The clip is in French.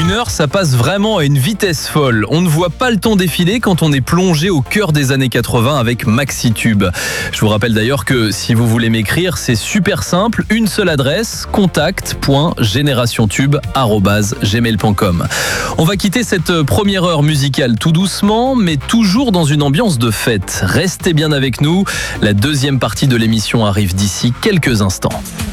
Une heure, ça passe vraiment à une vitesse folle. On ne voit pas le temps défiler quand on est plongé au cœur des années 80 avec Maxitube. Je vous rappelle d'ailleurs que si vous voulez m'écrire, c'est super simple. Une seule adresse, contact.generationtube@gmail.com. On va quitter cette première heure musicale tout doucement, mais toujours dans une ambiance de fête. Restez bien avec nous. La deuxième partie de l'émission arrive d'ici quelques instants.